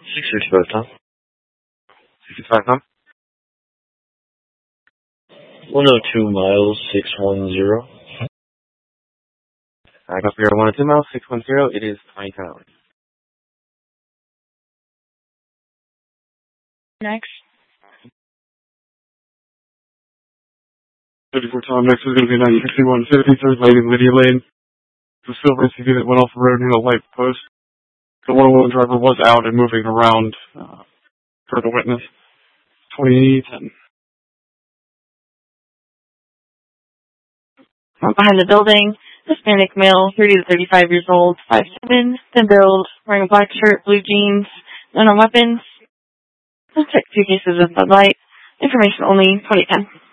665 Tom. 65 Tom. 102 miles, 610. I got for 102 miles, 610. It is 20 hours. Next. 34 Tom, next is going to be 96150, third lane in Lydia Lane. The silver SUV that went off the road near the light post. The 101 driver was out and moving around, per the witness. 2010. Behind the building, Hispanic male, 30 to 35 years old, 5'7", thin build, wearing a black shirt, blue jeans, none on weapons. Let's check 2 cases of Bud Light. Information only, 2010.